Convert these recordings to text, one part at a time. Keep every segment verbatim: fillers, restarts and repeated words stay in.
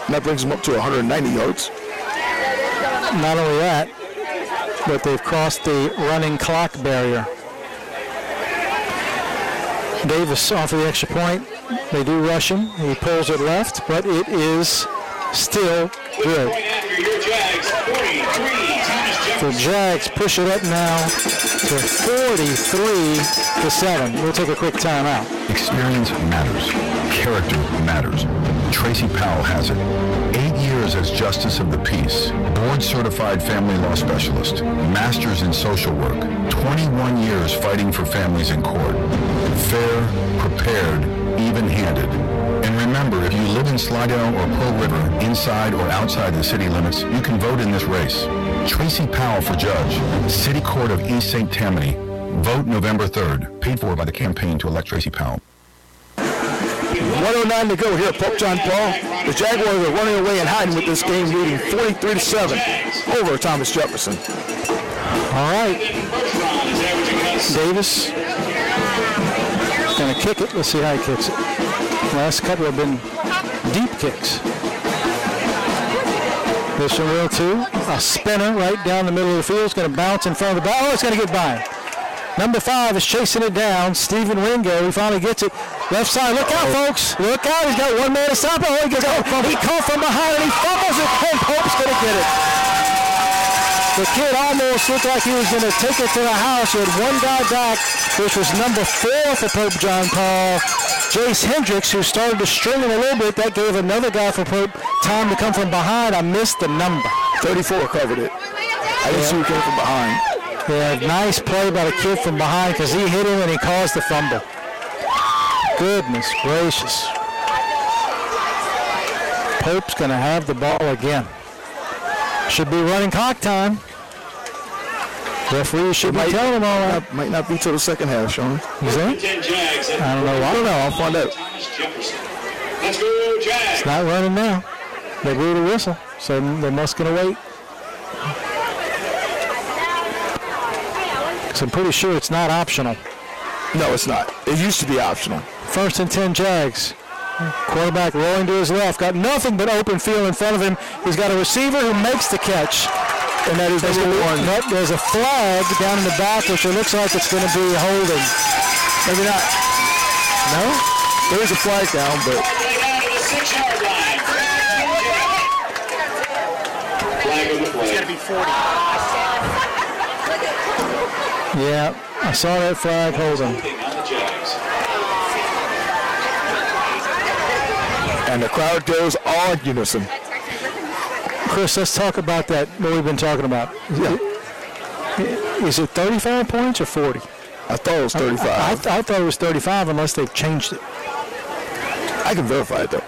And that brings them up to one hundred ninety yards. Not only that, but they've crossed the running clock barrier. Davis off of the extra point. They do rush him. He pulls it left, but it is still good. The Jags push it up now to forty-three to seven. We'll take a quick timeout. Experience matters. Character matters. Tracy Powell has it. Eight years as Justice of the Peace, board-certified family law specialist, masters in social work, twenty-one years fighting for families in court. Fair, prepared, even-handed. And remember, if you live in Slidell or Pearl River, inside or outside the city limits, you can vote in this race. Tracy Powell for judge, City Court of East Saint Tammany. Vote November third. Paid for by the campaign to elect Tracy Powell. one oh nine to go here at Pope John Paul. The Jaguars are running away and hiding with this game, leading forty-three to seven over Thomas Jefferson. All right. Davis going to kick it. Let's see how he kicks it. Last couple have been deep kicks. This one will too. A spinner right down the middle of the field. It's going to bounce in front of the ball. Oh, it's going to get by him. Number five is chasing it down. Stephen Ringo. He finally gets it. Left side. Look out, folks. Look out. He's got one man to stop it. Oh, he, gets, oh, he caught from behind and he fumbles it. And Pope's going to get it. The kid almost looked like he was going to take it to the house. He had one guy back, which was number four for Pope John Paul, Jace Hendricks, who started to string him a little bit. That gave another guy for Pope time to come from behind. I missed the number. thirty-four covered it. I didn't yeah. see who came from behind. Yeah, nice play by the kid from behind because he hit him and he caused the fumble. Goodness gracious. Pope's going to have the ball again. Should be running clock time. Referee should be telling him all that. Might not be till the second half, Sean. You think? I don't know why. I don't know. I'll find out. It's not running now. They blew the whistle, so they're must going to wait. So I'm pretty sure it's not optional. No, it's not. It used to be optional. First and ten Jags. Quarterback rolling to his left. Got nothing but open field in front of him. He's got a receiver who makes the catch. And that is number one. Nope, there's a flag down in the back, which it looks like it's going to be holding. Maybe not. No? There is a flag down, but... It's going to be forty. Yeah, I saw that flag holding. And the crowd goes all in unison. Chris, let's talk about that, what we've been talking about. Yeah. Is it thirty-five points or forty? I thought it was thirty-five. I, I, I thought it was thirty-five unless they've changed it. I can verify it, though.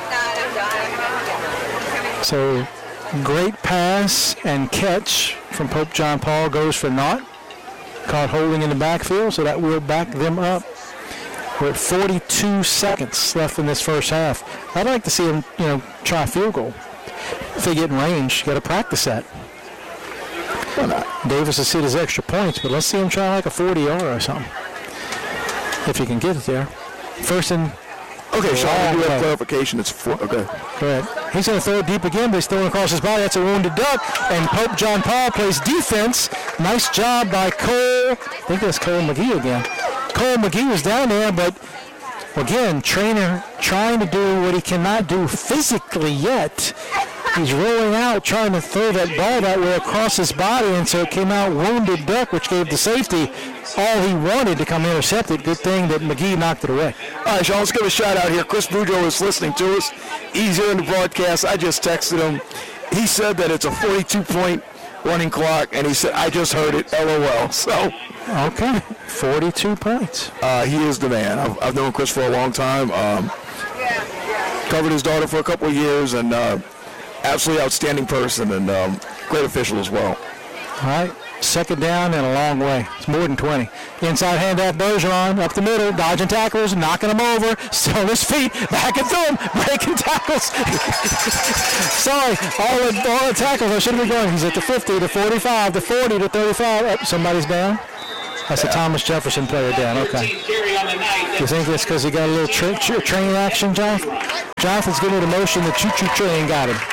So, great pass and catch from Pope John Paul goes for naught. Caught holding in the backfield, so that will back them up. We're at forty-two seconds left in this first half. I'd like to see them, you know, try a field goal. If they get in range, you got to practice that. Why not? Davis has hit his extra points, but let's see him try like a forty-yarder or something. If he can get it there. First and... Okay, Sean, we do have clarification. It's four. Okay. Go ahead. He's going to throw it deep again, but he's throwing across his body. That's a wounded duck. And Pope John Paul plays defense. Nice job by Cole. I think that's Cole McGee again. Cole McGee was down there, but again, trainer trying to do what he cannot do physically yet. He's rolling out, trying to throw that ball that way across his body, and so it came out wounded duck, which gave the safety all he wanted to come intercepted. Good thing that McGee knocked it away. All right, Sean, let's give a shout out here. Chris Boudreaux is listening to us. He's here in the broadcast. I just texted him. He said that it's a forty-two point running clock, and he said, I just heard it, L O L. So, okay, forty-two points. Uh, he is the man. I've, I've known Chris for a long time. Um, covered his daughter for a couple of years, and uh, absolutely outstanding person, and um, great official as well. All right, second down and a long way. It's more than twenty. Inside handoff, Bergeron up the middle, dodging tackles, knocking them over, still on his feet, back and through him, breaking tackles. Sorry, all the, all the tackles I should have been going. He's at the fifty, the forty-five, the forty, the thirty-five. Oh, somebody's down. That's a Thomas Jefferson player down. Okay. You think it's because he got a little tra- tra- train action, Jonathan? Jonathan's giving it a motion. The choo-choo train got him.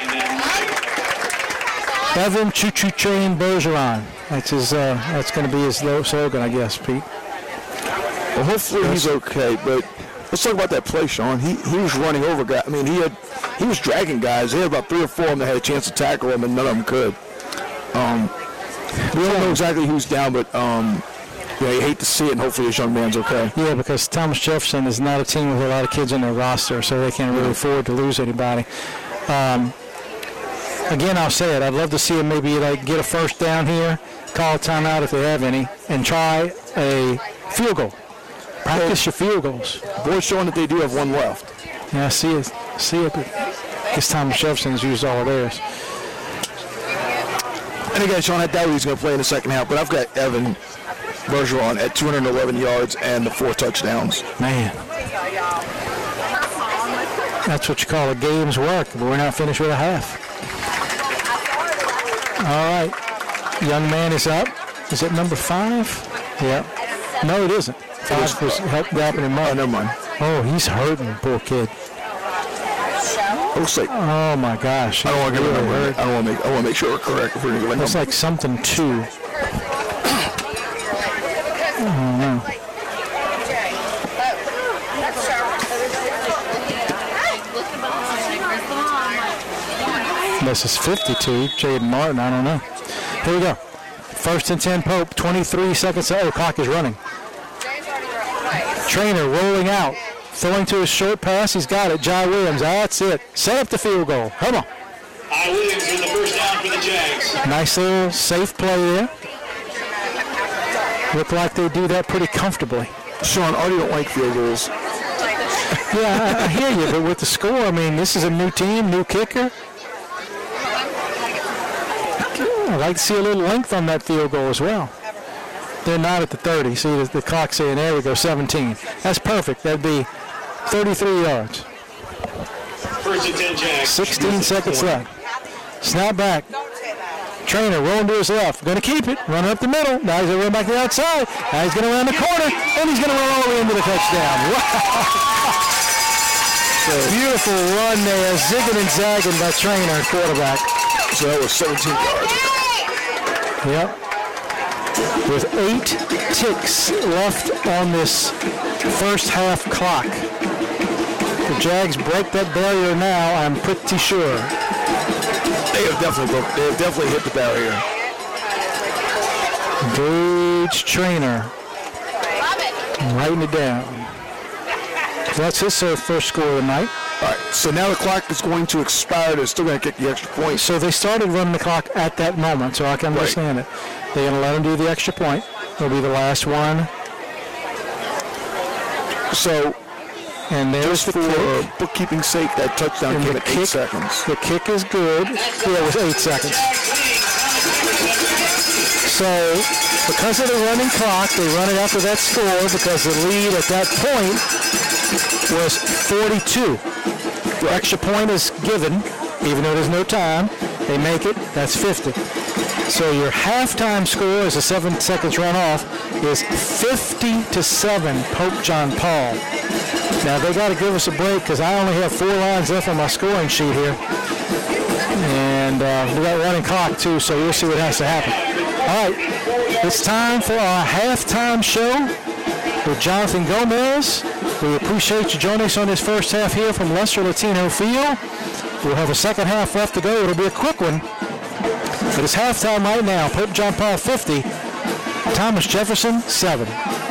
Evan Choo-Choo Train Bergeron. That's his. Uh, that's going to be his slogan, I guess, Pete. Well, hopefully he's okay. But let's talk about that play, Sean. He he was running over guys. I mean, he had he was dragging guys. He had about three or four of them that had a chance to tackle him, and none of them could. Um, we don't know exactly who's down, but um, yeah, you hate to see it. And hopefully this young man's okay. Yeah, because Thomas Jefferson is not a team with a lot of kids on their roster, so they can't really afford to lose anybody. Um, Again, I'll say it. I'd love to see him maybe like get a first down here, call a timeout if they have any, and try a field goal. Practice your field goals. Board's showing that they do have one left. Yeah, I see it. See it. This Thomas Jefferson's used all of theirs. And again, Sean, I doubt he's going to play in the second half, but I've got Evan Bergeron at two hundred eleven yards and the four touchdowns. Man. That's what you call a game's work, but we're not finished with a half. All right, young man is up. Is it number five? Yeah. No, it isn't. Five was help dropping him up. Oh, never mind. Oh, he's hurting, poor kid. Looks like. Oh my gosh. I don't want to give really a number. hurt. I don't want to make. I want to make sure we're correct. If we're going to give a It's number. like something two. Oh no. This is fifty-two. Jaden Martin, I don't know. Here we go. First and ten, Pope. twenty-three seconds. Oh, clock is running. Trainer rolling out. Throwing to his short pass. He's got it. Jai Williams. That's it. Set up the field goal. Come on. Jai Williams with the first down for the Jags. Nice little safe play there. Look like they do that pretty comfortably. Sean, Artie don't like field goals. Yeah, I, I hear you, but with the score, I mean, this is a new team, new kicker. I'd like to see a little length on that field goal as well. They're not at the thirty. See, the, the clock saying, there we go, seventeen. That's perfect. That'd be thirty-three yards. First and ten, Jags. sixteen seconds left. Snap back. Trainer rolling to his left. Going to keep it. Running up the middle. Now he's going to run back to the outside. Now he's going to run the corner. And he's going to run all the way into the touchdown. Wow. Beautiful run there. Zigging and zagging by Trainer, quarterback. So that was seventeen yards. Yep. With eight ticks left on this first half clock. The Jags break that barrier now, I'm pretty sure. They have definitely broke, they have definitely hit the barrier. Gage Trainer. I'm writing it down. So that's his uh, first score of the night. All right, so now the clock is going to expire. They're still going to kick the extra point. So they started running the clock at that moment, so I can understand it. They're going to let them do the extra point. It'll be the last one. So, and there's just the for kick. bookkeeping's sake, that touchdown And came the at kick, eight seconds. The kick is good. Yeah, it was eight seconds. So, because of the running clock, they run it after that score because the lead at that point was forty-two. The extra point is given, even though there's no time. They make it, that's fifty. So your halftime score as a seven seconds run off is fifty to seven, Pope John Paul. Now they got to give us a break because I only have four lines left on my scoring sheet here. And uh, we got running clock too, so we'll see what has to happen. All right, it's time for our halftime show with Jonathan Gomez. We appreciate you joining us on this first half here from Lester Latino Field. We'll have a second half left to go. It'll be a quick one. But it's halftime right now. Pope John Paul fifty, Thomas Jefferson seven.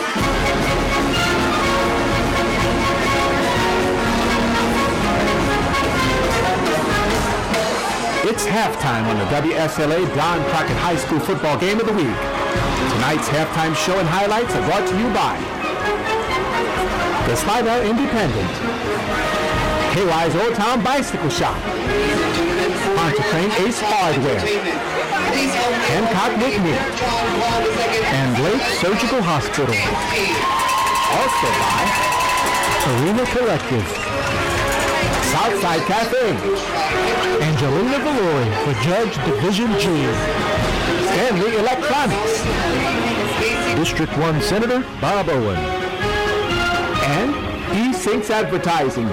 It's halftime on the W S L A Don Crockett High School football game of the week. Tonight's halftime show and highlights are brought to you by the Slidell Independent, K Y's Old Town Bicycle Shop, Pontchartrain Ace Hardware, Hancock Whitney, and Lake Surgical Hospital. Also by Arena Collective, Southside Cafe, Angelina Valori for Judge Division G, Stanley Electronics, District one Senator Bob Owen. And E-Syncs Advertising.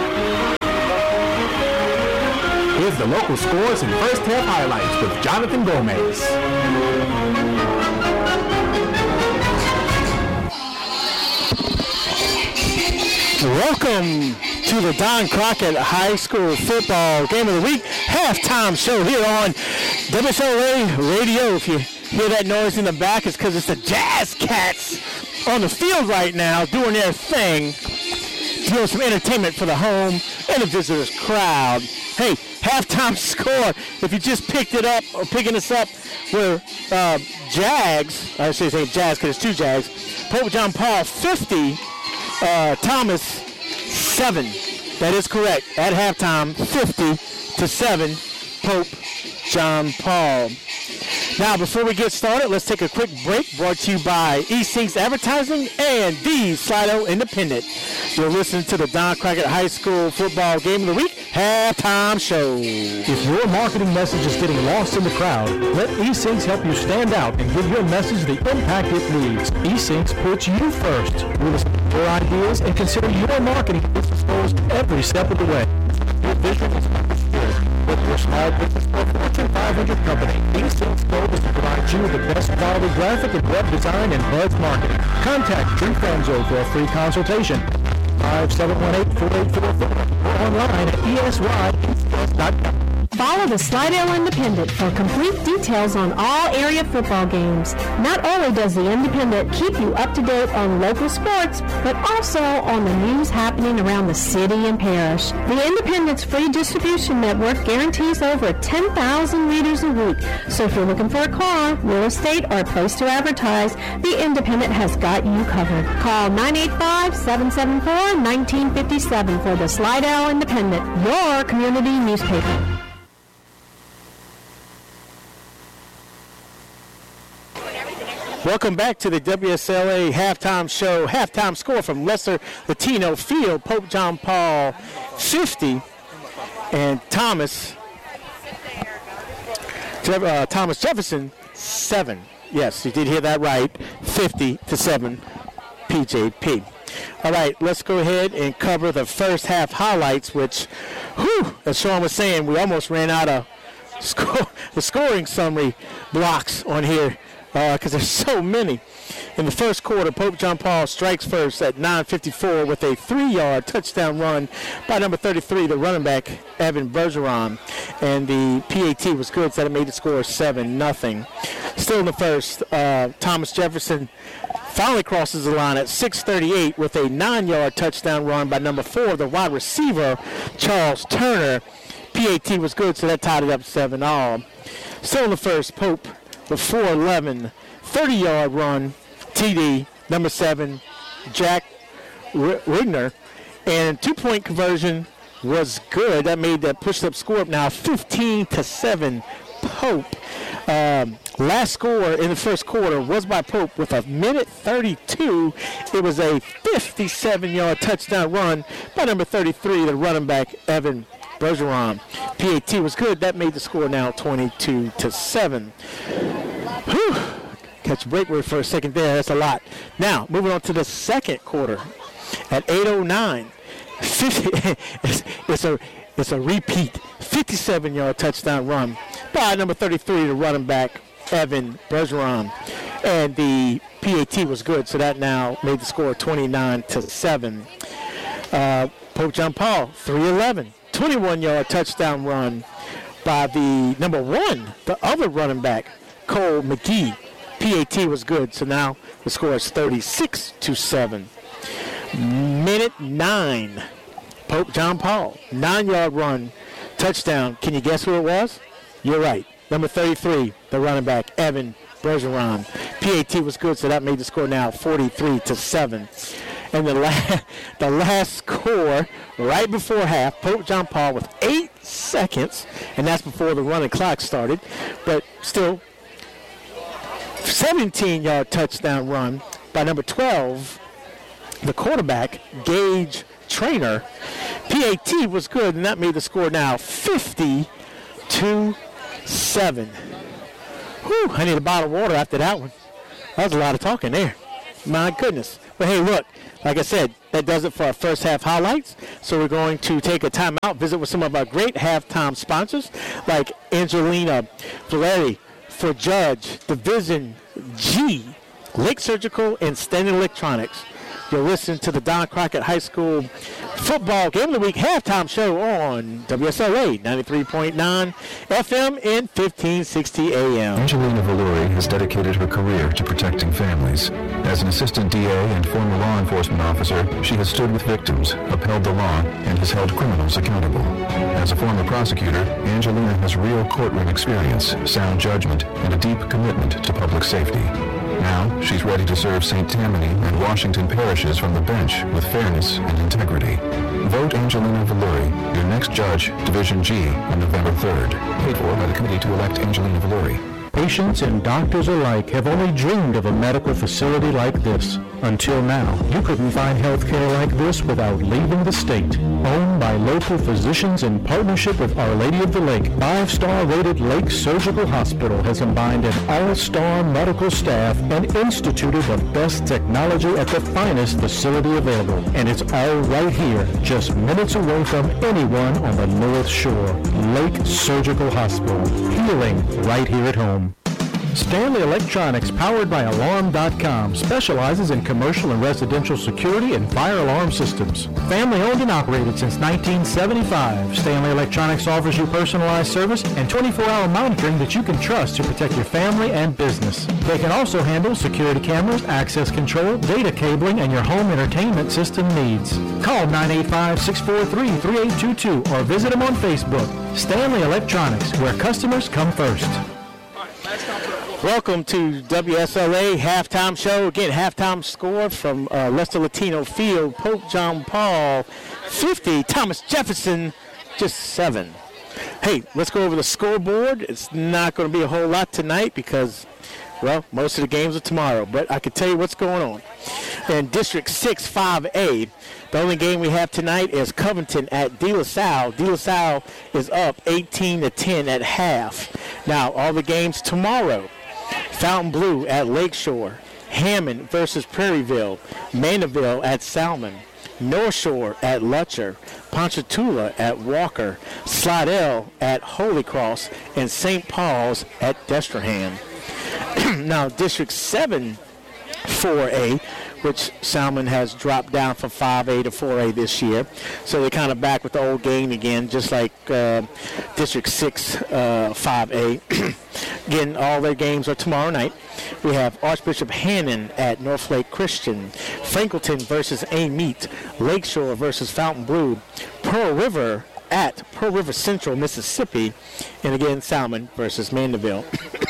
Here's the local scores and first half highlights with Jonathan Gomez. Welcome to the Don Crockett High School Football Game of the Week halftime show here on W S L A Radio. If you hear that noise in the back, it's because it's the Jazz Cats on the field right now doing their thing, doing some entertainment for the home and the visitors crowd. Hey, halftime score, if you just picked it up or picking this up, we're uh, Jags, I should say Jazz because it's two Jags, Pope John Paul fifty, uh, Thomas seven. That is correct. At halftime, fifty to seven, Pope John Paul. Now, before we get started, let's take a quick break brought to you by E-Syncs Advertising and the Slido Independent. You're listening to the Don Crockett High School Football Game of the Week halftime show. If your marketing message is getting lost in the crowd, let E-Syncs help you stand out and give your message the impact it needs. E-Syncs puts you first. We listen to your ideas and consider your marketing business goals every step of the way. Your vision is with your small business or Fortune five hundred company. E-Syncs goal is to provide you with the best quality graphic and web design and buzz marketing. Contact Drew Fanzo for a free consultation. five seven one eight, four eight four four or online at E S Y dot com. Follow the Slidell Independent for complete details on all area football games. Not only does the Independent keep you up to date on local sports, but also on the news happening around the city and parish. The Independent's free distribution network guarantees over ten thousand readers a week. So if you're looking for a car, real estate, or a place to advertise, the Independent has got you covered. Call nine eight five, seven seven four, one nine five seven for the Slidell Independent, your community newspaper. Welcome back to the W S L A halftime show. Halftime score from Lesser Latino Field. Pope John Paul fifty and Thomas uh, Thomas Jefferson seven. Yes, you did hear that right. fifty to seven P J P. All right, let's go ahead and cover the first half highlights, which, whew, as Sean was saying, we almost ran out of score, the scoring summary blocks on here, because uh, there's so many. In the first quarter, Pope John Paul strikes first at nine fifty-four with a three-yard touchdown run by number thirty-three, the running back, Evan Bergeron. And the P A T was good, so that made the score seven nothing. Still in the first, uh, Thomas Jefferson finally crosses the line at six thirty-eight with a nine-yard touchdown run by number four, the wide receiver, Charles Turner. P A T was good, so that tied it up seven all. Still in the first, Pope with four eleven, thirty-yard run, T D, number seven, Jack R- Rigner, and two-point conversion was good. That made that push-up score up now fifteen to seven, Pope. Um, last score in the first quarter was by Pope with a minute thirty-two. It was a fifty-seven-yard touchdown run by number thirty-three, the running back, Evan Bergeron. P A T was good. That made the score now twenty-two to seven. Whew. Catch a break for a second there. That's a lot. Now, moving on to the second quarter at eight oh nine. it's, it's a it's a repeat. fifty-seven-yard touchdown run by number thirty-three, the running back, Evan Bergeron. And the P A T was good, so that now made the score twenty-nine to seven. Uh, Pope John Paul, three eleven. twenty-one-yard touchdown run by the number one, the other running back, Cole McGee. P A T was good, so now the score is thirty-six to seven. Minute nine, Pope John Paul, nine-yard run, touchdown. Can you guess who it was? You're right, number thirty-three, the running back, Evan Bergeron. P A T was good, so that made the score now forty-three to seven. And the, la- the last score, right before half, Pope John Paul with eight seconds, and that's before the running clock started, but still, seventeen-yard touchdown run by number twelve, the quarterback, Gage Trainer. P A T was good, and that made the score now fifty to seven. Whew, I need a bottle of water after that one. That was a lot of talking there. My goodness. But hey, look, like I said, that does it for our first half highlights. So we're going to take a time out, visit with some of our great halftime sponsors like Angelina Valeri for Judge, Division G, Lake Surgical, and Standard Electronics. You'll listen to the Don Crockett High School Football Game of the Week halftime show on W S L A ninety-three point nine F M and fifteen sixty A M. Angelina Valori has dedicated her career to protecting families. As an assistant D A and former law enforcement officer, she has stood with victims, upheld the law, and has held criminals accountable. As a former prosecutor, Angelina has real courtroom experience, sound judgment, and a deep commitment to public safety. Now, she's ready to serve Saint Tammany and Washington parishes from the bench with fairness and integrity. Vote Angelina Valori, your next judge, Division G, on November third. Paid for by the Committee to Elect Angelina Valori. Patients and doctors alike have only dreamed of a medical facility like this. Until now, you couldn't find health care like this without leaving the state. Owned by local physicians in partnership with Our Lady of the Lake, five-star rated Lake Surgical Hospital has combined an all-star medical staff and instituted the best technology at the finest facility available. And it's all right here, just minutes away from anyone on the North Shore. Lake Surgical Hospital. Healing right here at home. Stanley Electronics, powered by Alarm dot com, specializes in commercial and residential security and fire alarm systems. Family owned and operated since nineteen seventy-five, Stanley Electronics offers you personalized service and twenty-four hour monitoring that you can trust to protect your family and business. They can also handle security cameras, access control, data cabling, and your home entertainment system needs. Call nine eight five, six four three, three eight two two or visit them on Facebook. Stanley Electronics, where customers come first. Welcome to W S L A halftime show. Again, halftime score from uh, Lester Latino Field. Pope John Paul, fifty. Thomas Jefferson, just seven. Hey, let's go over the scoreboard. It's not going to be a whole lot tonight because, well, most of the games are tomorrow. But I can tell you what's going on. In District six five A, the only game we have tonight is Covington at De La Salle. De La Salle is up eighteen to ten at half. Now, all the games tomorrow. Fountain Blue at Lakeshore, Hammond versus Prairieville, Mandeville at Salmon, North Shore at Lutcher, Ponchatoula at Walker, Slidell at Holy Cross, and Saint Paul's at Destrehan. Now, District seven four A, which Salmon has dropped down from five A to four A this year. So they're kind of back with the old game again, just like uh, District six uh, five A. Again, all their games are tomorrow night. We have Archbishop Hannon at Northlake Christian, Franklinton versus Amite, Lakeshore versus Fountain Blue, Pearl River at Pearl River Central, Mississippi, and again, Salmon versus Mandeville.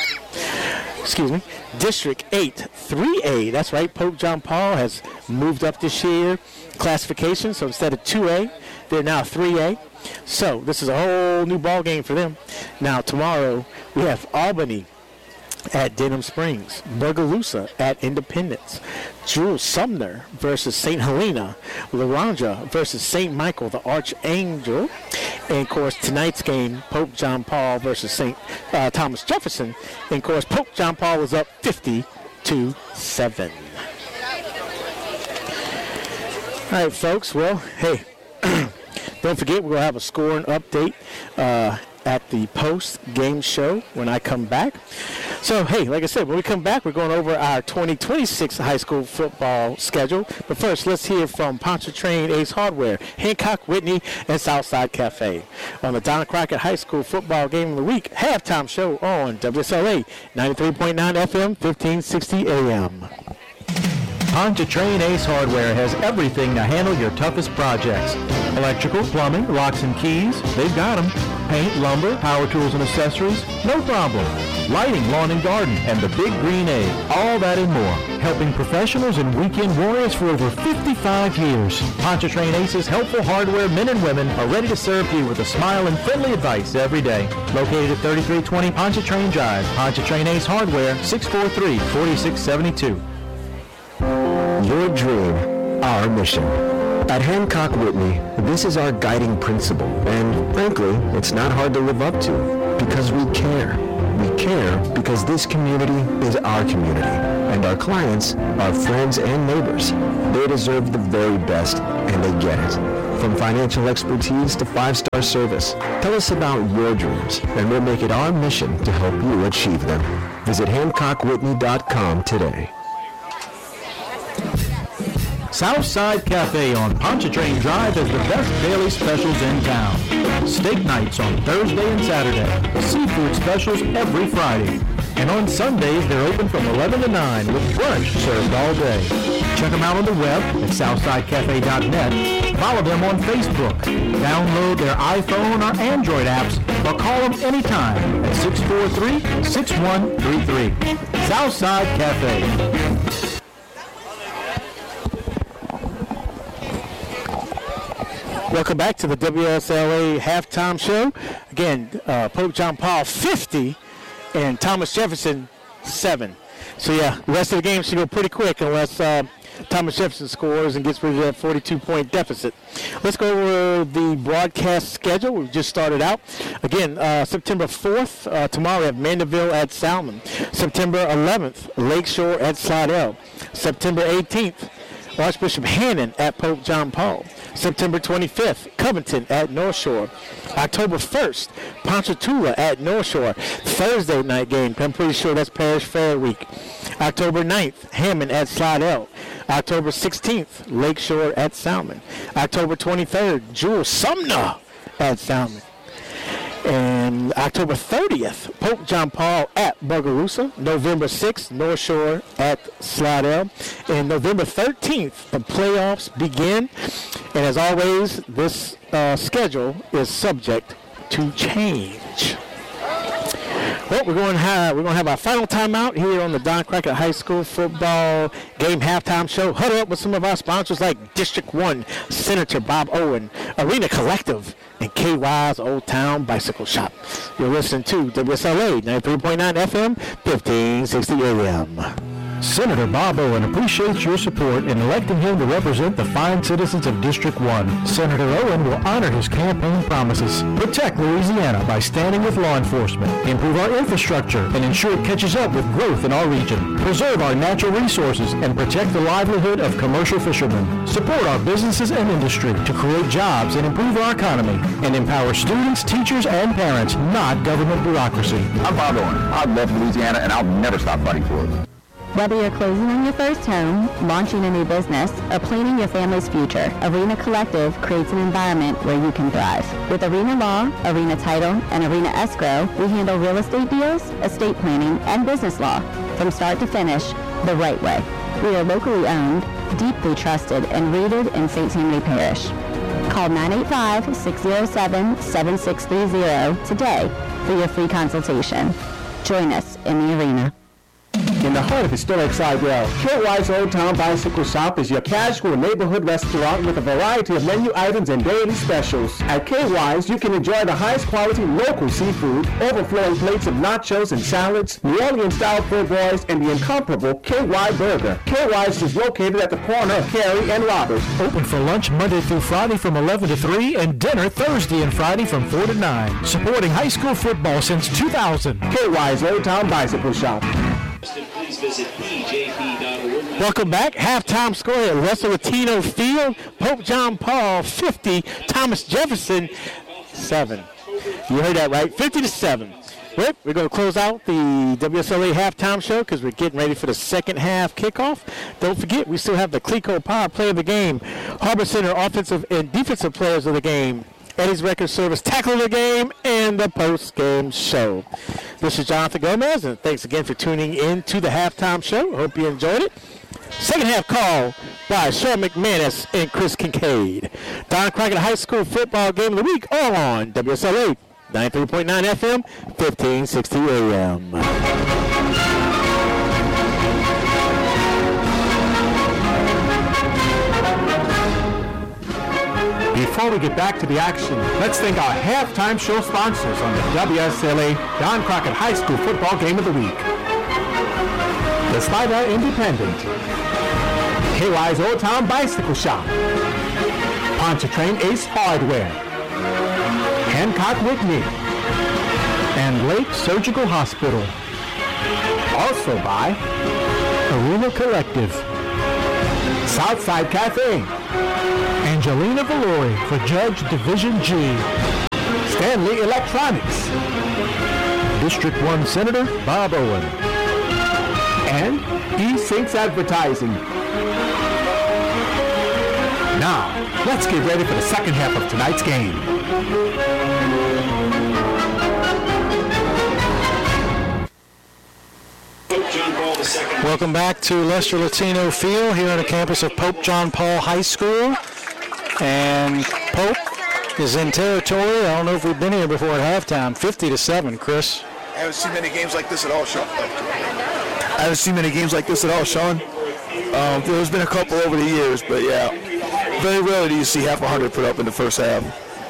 Excuse me. District eight three A, that's right, Pope John Paul has moved up this year classification, so instead of two A, they're now three A. So this is a whole new ball game for them. Now tomorrow we have Albany at Denham Springs, Bogalusa at Independence, Jules Sumner versus Saint Helena, Laranja versus Saint Michael the Archangel, and of course tonight's game, Pope John Paul versus Saint uh, Thomas Jefferson, and of course Pope John Paul is up fifty to seven. All right, folks. Well, hey. Don't forget, we're going to have a scoring update uh, at the post-game show when I come back. So, hey, like I said, when we come back, we're going over our twenty twenty-six high school football schedule. But first, let's hear from Pontchartrain Ace Hardware, Hancock, Whitney, and Southside Cafe on the Don Crockett High School Football Game of the Week halftime show on W S L A ninety-three point nine F M, fifteen sixty A M. Pontchartrain Ace Hardware has everything to handle your toughest projects. Electrical, plumbing, locks and keys, they've got them. Paint, lumber, power tools and accessories, no problem. Lighting, lawn and garden, and the big green egg, all that and more. Helping professionals and weekend warriors for over fifty-five years. Pontchartrain Ace's helpful hardware men and women are ready to serve you with a smile and friendly advice every day. Located at thirty-three twenty Pontchartrain Drive, Pontchartrain Ace Hardware, six four three, four six seven two. Your dream, our mission. At Hancock Whitney, this is our guiding principle, and frankly, it's not hard to live up to, because we care. We care because this community is our community. And our clients are friends and neighbors. They deserve the very best, and they get it. From financial expertise to five-star service, tell us about your dreams, and we'll make it our mission to help you achieve them. Visit hancock whitney dot com today. Southside Cafe on Pontchartrain Drive has the best daily specials in town. Steak nights on Thursday and Saturday. Seafood specials every Friday. And on Sundays, they're open from eleven to nine with brunch served all day. Check them out on the web at southside cafe dot net. Follow them on Facebook. Download their iPhone or Android apps or call them anytime at six four three, six one three three. Southside Cafe. Welcome back to the W S L A Halftime Show. Again, uh, Pope John Paul fifty and Thomas Jefferson seven. So, yeah, the rest of the game should go pretty quick unless uh, Thomas Jefferson scores and gets rid of that forty-two point deficit. Let's go over the broadcast schedule. We've just started out. Again, uh, September fourth, uh, tomorrow we have Mandeville at Salmon. September eleventh, Lakeshore at Slidell. September eighteenth, Archbishop Hannon at Pope John Paul. September twenty-fifth, Covington at North Shore. October first, Ponchatoula at North Shore. Thursday night game. I'm pretty sure that's Parish Fair week. October ninth, Hammond at Slidell. October sixteenth, Lakeshore at Salmon. October twenty-third, Jewel Sumner at Salmon. And October thirtieth, Pope John Paul at Bogalusa. November sixth, North Shore at Slidell. And November thirteenth, the playoffs begin. And as always, this uh, schedule is subject to change. Well, we're going to have we're going to have our final timeout here on the Don Crockett High School football game halftime show. Huddle up with some of our sponsors like District One, Senator Bob Owen, Arena Collective, and K Y's Old Town Bicycle Shop. You're listening to W S L A ninety-three point nine F M, fifteen sixty A M. Senator Bob Owen appreciates your support in electing him to represent the fine citizens of District one. Senator Owen will honor his campaign promises, protect Louisiana by standing with law enforcement, improve our infrastructure, and ensure it catches up with growth in our region, preserve our natural resources, and protect the livelihood of commercial fishermen, support our businesses and industry to create jobs and improve our economy, and empower students, teachers, and parents, not government bureaucracy. I'm Bob Owen. I love Louisiana, and I'll never stop fighting for it. Whether you're closing on your first home, launching a new business, or planning your family's future, Arena Collective creates an environment where you can thrive. With Arena Law, Arena Title, and Arena Escrow, we handle real estate deals, estate planning, and business law from start to finish the right way. We are locally owned, deeply trusted, and rooted in Saint Tammany Parish. Call nine eight five, six oh seven, seven six three zero today for your free consultation. Join us in the arena. In the heart of historic Sidewell, K Y's Old Town Bicycle Shop is your casual neighborhood restaurant with a variety of menu items and daily specials. At K Y's, you can enjoy the highest quality local seafood, overflowing plates of nachos and salads, New Orleans-style po' boys, and the incomparable K Y Burger. K Y's is located at the corner of Carey and Roberts. Open for lunch Monday through Friday from eleven to three and dinner Thursday and Friday from four to nine. Supporting high school football since two thousand. K Y's Old Town Bicycle Shop. Please visit E J P dot org. Welcome back. Halftime score at Russell Latino Field. Pope John Paul fifty, Thomas Jefferson seven. You heard that right, fifty to seven. Well, we're going to close out the W S L A halftime show because we're getting ready for the second half kickoff. Don't forget, we still have the Clico Power Play of the Game, Harbor Center Offensive and Defensive Players of the Game, Eddie's Record Service Tackle of the Game, and the post-game show. This is Jonathan Gomez, and thanks again for tuning in to the halftime show. Hope you enjoyed it. Second half call by Sean McManus and Chris Kincaid. Don Crockett High School Football Game of the Week, all on W S L A ninety-three point nine F M, fifteen sixty A M. Before we get back to the action, let's thank our halftime show sponsors on the W S L A Don Crockett High School Football Game of the Week. The Slidell Independent, K Y's Old Town Bicycle Shop, Pontchartrain Ace Hardware, Hancock Whitney, and Lake Surgical Hospital. Also by Arena Collective, Southside Cafe, Angelina Valori for Judge Division G, Stanley Electronics, District one Senator Bob Owen, and E-Syncs Advertising. Now, let's get ready for the second half of tonight's game. Welcome back to Lester Latino Field here on the campus of Pope John Paul High School. And Pope is in territory. I don't know if we've been here before at halftime. fifty to seven, Chris. I haven't seen many games like this at all, Sean. I haven't seen many games like this at all, Sean. Um, there's been a couple over the years, but yeah, very rarely do you see half a hundred put up in the first half.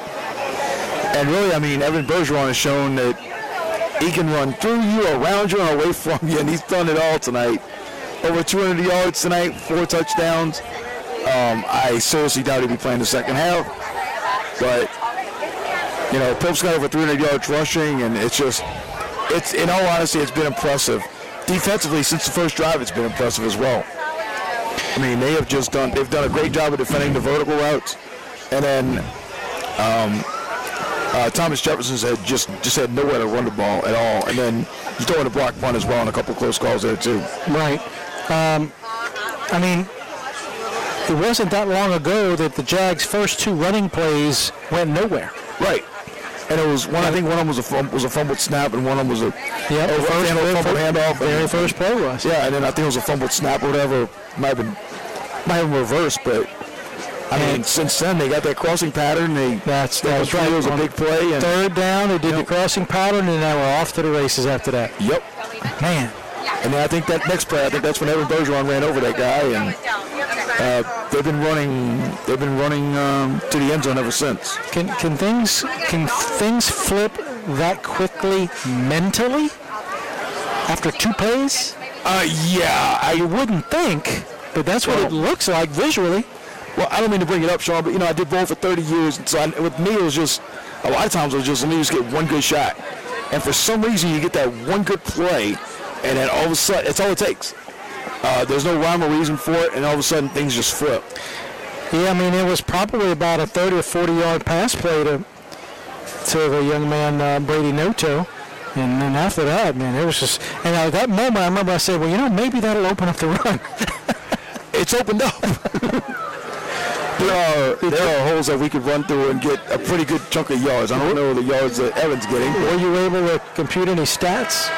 And really, I mean, Evan Bergeron has shown that he can run through you, around you, and away from you, and he's done it all tonight. Over two hundred yards tonight, four touchdowns. Um, I seriously doubt he'll be playing the second half. But, you know, Pope's got over three hundred yards rushing, and it's just, it's in all honesty, it's been impressive. Defensively, since the first drive, it's been impressive as well. I mean, they have just done, they've done a great job of defending the vertical routes. And then um, uh, Thomas Jefferson's had just, just had nowhere to run the ball at all. And then he's throwing a block punt as well and a couple close calls there, too. Right. Um, I mean, it wasn't that long ago that the Jags' first two running plays went nowhere. Right. And it was one. I think one of them was a fum, was a fumbled snap, and one of them was a yeah, a first, fumbled first, handoff. Very first play was. Yeah, and then I think it was a fumbled snap or whatever. Might have been, might have been reversed, but I and mean, since then they got that crossing pattern. They that's that's right. It was a big play. And third down, they did yep. the crossing pattern, and they were off to the races after that. Yep. Man. And then I think that next play, I think that's when Evan Bergeron ran over that guy, and uh, they've been running. They've been running um, to the end zone ever since. Can can things can things flip that quickly mentally after two plays? Uh, yeah, I wouldn't think, but that's what well, it looks like visually. Well, I don't mean to bring it up, Sean, but you know I did both for thirty years, and so I, with me it was just a lot of times it was just let me just get one good shot, and for some reason you get that one good play. And then all of a sudden, it's all it takes. Uh, there's no rhyme or reason for it, and all of a sudden things just flip. Yeah, I mean, it was probably about a thirty or forty-yard pass play to to the young man, uh, Brady Noto. And then after that, man, it was just... And at that moment, I remember I said, well, you know, maybe that'll open up the run. It's opened up. there are there are holes that we could run through and get a pretty good chunk of yards. I don't know the yards that Evan's getting. Were you able to compute any stats?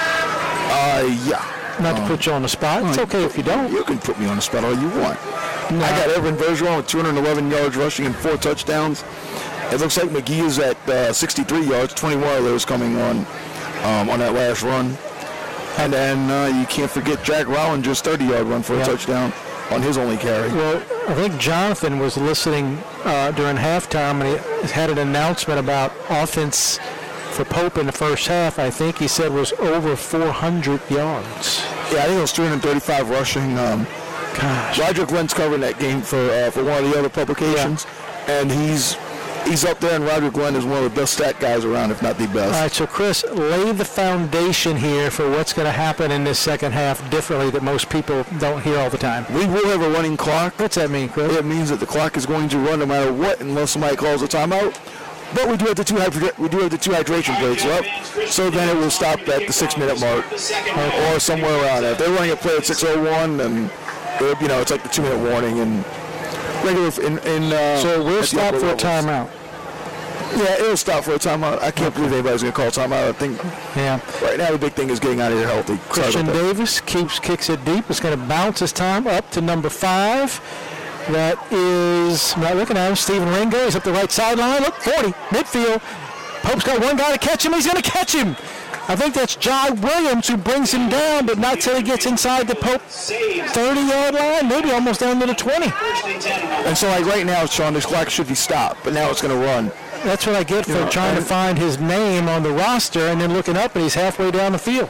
Uh, yeah. Not um, to put you on the spot. It's okay if you don't. You can put me on the spot all you want. No. I got Evan Bergeron with two hundred eleven yards rushing and four touchdowns. It looks like McGee is at uh, sixty-three yards, twenty-one of those coming on um, on that last run. And then uh, you can't forget Jack Rollinger's thirty-yard run for yeah. a touchdown on his only carry. Well, I think Jonathan was listening uh, during halftime, and he had an announcement about offense for Pope in the first half. I think he said was over four hundred yards. Yeah, I think it was three hundred thirty-five rushing. Um, Gosh. Roger Glenn's covering that game for uh, for one of the other publications, yeah. and he's he's up there, and Roger Glenn is one of the best stat guys around, if not the best. All right, so Chris, lay the foundation here for what's going to happen in this second half differently that most people don't hear all the time. We will have a running clock. What's that mean, Chris? It means that the clock is going to run no matter what, unless somebody calls a timeout. But we do have the two hydra- we do have the two hydration breaks up, so then it will stop at the six-minute mark or somewhere around there. If they're running a play at six oh one, then it, you know it's like the two-minute warning and regular in. in uh, so we'll stop for a timeout. Yeah, it'll stop for a timeout. I can't believe anybody's going to call timeout. I think. Yeah. Right now the big thing is getting out of here healthy. Christian Davis keeps kicks it deep. It's going to bounce his time up to number five. That is, I'm not looking at him, Stephen Ringo. He's up the right sideline. Look, forty, midfield. Pope's got one guy to catch him. He's going to catch him. I think that's Jai Williams who brings him down, but not till he gets inside the Pope thirty-yard line, maybe almost down to the twenty. And so, like right now, Sean, this clock should be stopped, but now it's going to run. That's what I get for you know, trying to find his name on the roster and then looking up, and he's halfway down the field.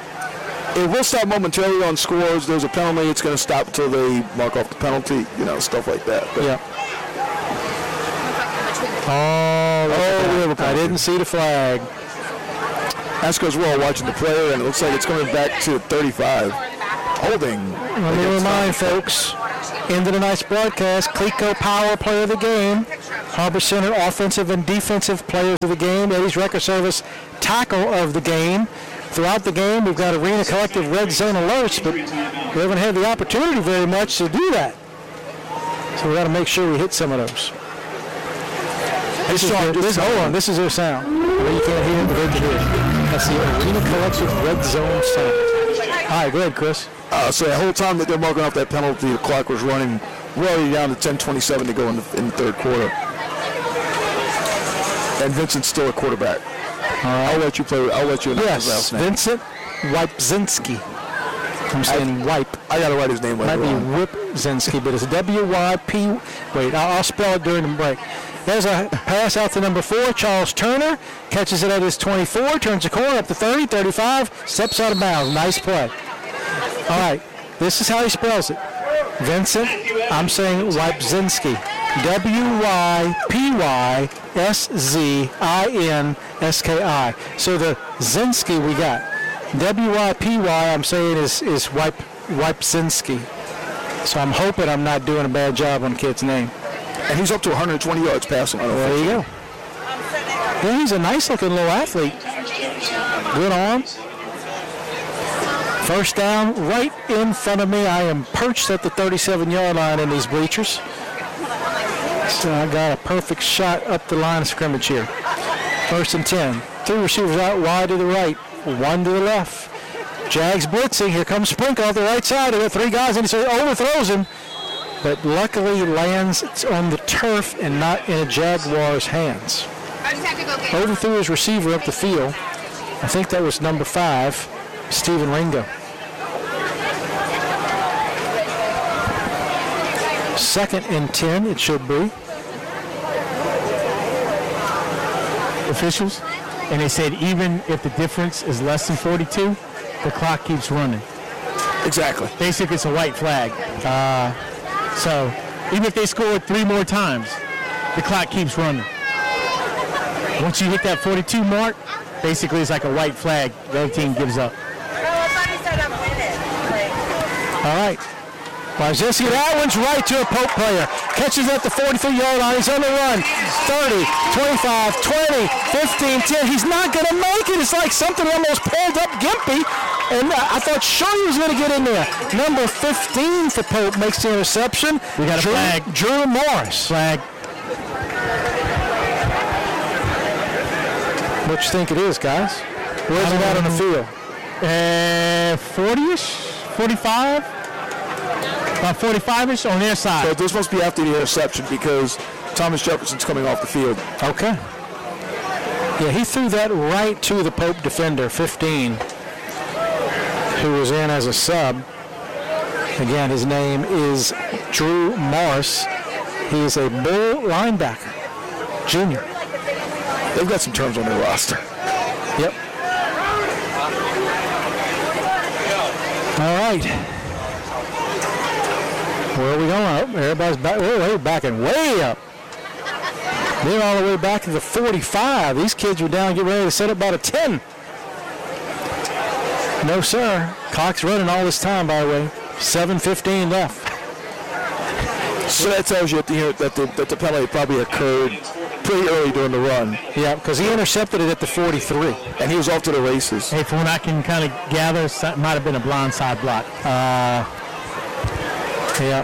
It will stop momentarily on scores. There's a penalty. It's going to stop until they mark off the penalty, you know, stuff like that. But yeah. Oh, oh we have a penalty. I didn't see the flag. That's because we're all watching the player, and it looks like it's coming back to thirty-five holding. Let me remind folks, end of tonight's broadcast, Clico Power Player of the Game, Harbor Center Offensive and Defensive Players of the Game, Eddie's Record Service Tackle of the Game. Throughout the game, we've got Arena Collective Red Zone alerts, but we haven't had the opportunity very much to do that. So we got to make sure we hit some of those. This is their, this, hold on, this is their sound. Well, you can't hear it, but they can hear it. That's the Arena Collective Red Zone sound. All right, go ahead, Chris. Uh, so the whole time that they're marking off that penalty, the clock was running really down to ten twenty-seven to go in the, in the third quarter. And Vincent's still a quarterback. All right. I'll let you play. I'll let you announce yes, his last name. Vincent Wipzinski. I'm saying I, Wipe. I got to write his name later Might be on. Wipzinski, but it's W Y P. Wait, I'll, I'll spell it during the break. There's a pass out to number four, Charles Turner. Catches it at his twenty-four, turns the corner up to thirty, thirty-five, steps out of bounds. Nice play. All right, this is how he spells it. Vincent, I'm saying Wipzinski. W Y P Y S Z I N S K I. So the Zinski we got. W Y P Y I'm saying is, is Wipe, Wipzinski. So I'm hoping I'm not doing a bad job on the kid's name. And he's up to one hundred twenty yards passing. There you go. Yeah, he's a nice looking little athlete. Good arm. First down right in front of me. I am perched at the thirty-seven yard line in these bleachers. So I got a perfect shot up the line of scrimmage here. First and ten. Three receivers out wide to the right, one to the left. Jags blitzing. Here comes Sprinkle off the right side. There are three guys, and he overthrows him. But luckily lands on the turf and not in a Jaguar's hands. Overthrew his receiver up the field. I think that was number five, Stephen Ringo. Second and ten, it should be. Officials, and they said even if the difference is less than forty-two, the clock keeps running. Exactly. Basically, it's a white flag. Uh, so even if they scored three more times, the clock keeps running. Once you hit that forty-two mark, basically it's like a white flag. The other team gives up. All right. Wipzinski, that one's right to a Pope player. Catches at the forty-three yard line. He's on the run. thirty, twenty-five, twenty, fifteen, ten. He's not going to make it. It's like something almost pulled up Gimpy. And uh, I thought sure he was going to get in there. Number fifteen for Pope makes the interception. We got a Drew, flag. Drew Morris. Flag. What you think it is, guys? Where's it at on the field? Uh, forty-ish? forty-five? About forty-five-ish on their side. So this must be after the interception because Thomas Jefferson's coming off the field. Okay. Yeah, he threw that right to the Pope defender, fifteen, who was in as a sub. Again, his name is Drew Morris. He is a Bull linebacker, junior. They've got some terms on their roster. Yep. All right. Where are we going? Oh, everybody's back. We're way backing way up. They're all the way back to the forty-five. These kids were down, getting ready to set up about a ten. No, sir. Clock's running all this time, by the way. seven fifteen left. So that tells you at the, that the, that the penalty probably occurred pretty early during the run. Yeah, because he intercepted it at the forty-three. And he was off to the races. Hey, from what I can kind of gather, it might have been a blind side block. Uh, yeah.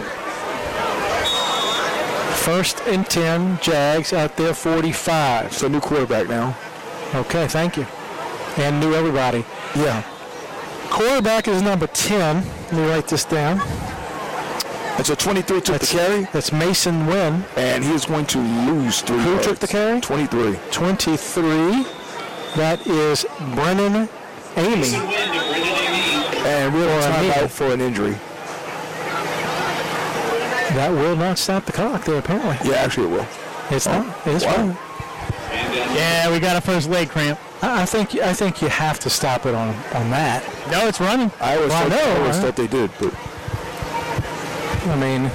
First and ten, Jags out there, forty-five. So new quarterback now. Okay, thank you. And new everybody. Yeah. Quarterback is number ten. Let me write this down. And so twenty-three took That's, the carry. That's Mason Wynn. And he is going to lose three Who yards. took the carry? twenty-three. twenty-three. That is Brennan Amy. And we're Or on Amy. timeout for an injury. That will not stop the clock there, apparently. Yeah, actually it will. It's Oh, not. It's wow. fine. Yeah, we got a first leg cramp. I I think I think you have to stop it on on that. No, it's running. I always, Well, I thought, know, I always huh? thought they did, but I mean,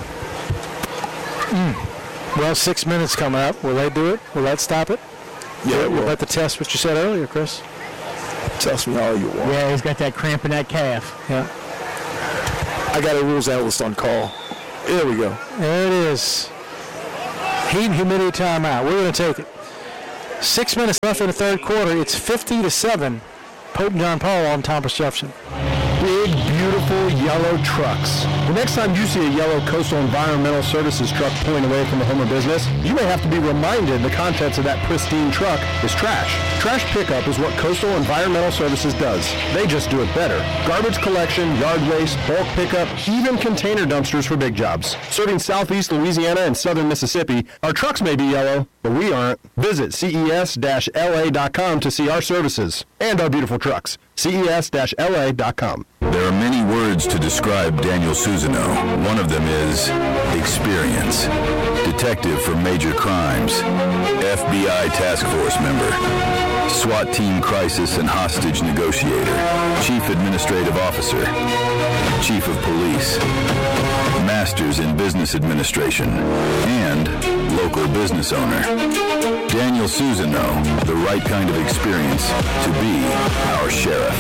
mm. well, six minutes coming up. Will they do it? Will that stop it? yeah, it Will will. that the test what you said earlier, Chris? Test me all you want. Yeah, he's got that cramp in that calf. Yeah. I got a rules analyst on call. There we go. There it is. Heat and humidity timeout. We're going to take it. Six minutes left in the third quarter. It's fifty to seven. Pope John Paul on Thomas Jefferson. Big, beautiful yellow trucks. The next time you see a yellow Coastal Environmental Services truck pulling away from the home of business, you may have to be reminded the contents of that pristine truck is trash. Trash pickup is what Coastal Environmental Services does. They just do it better. Garbage collection, yard waste, bulk pickup, even container dumpsters for big jobs. Serving southeast Louisiana and southern Mississippi, our trucks may be yellow, but we aren't. Visit C E S L A dot com to see our services and our beautiful trucks. C E S L A dot com. There are many words to describe Daniel Susano. One of them is experience. Detective for major crimes. F B I task force member. SWAT team crisis and hostage negotiator. Chief administrative officer. Chief of police. Masters in business administration. And local business owner. Daniel Susano, the right kind of experience to be our sheriff.